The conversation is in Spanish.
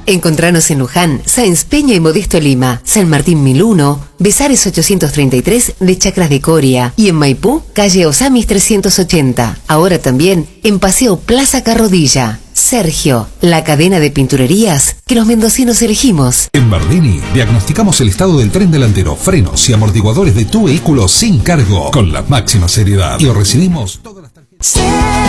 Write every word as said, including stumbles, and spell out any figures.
Encontranos en Luján, Sáenz Peña y Modesto Lima, San Martín mil uno, Besares ochocientos treinta y tres de Chacras de Coria y en Maipú, calle Osamis trescientos ochenta. Ahora también en Paseo Plaza Carrodilla. Sergio, la cadena de pinturerías que los mendocinos elegimos. En Bardini diagnosticamos el estado del tren delantero, frenos y amortiguadores de tu vehículo sin cargo, con la máxima seriedad. Y recibimos todas las tarjetas.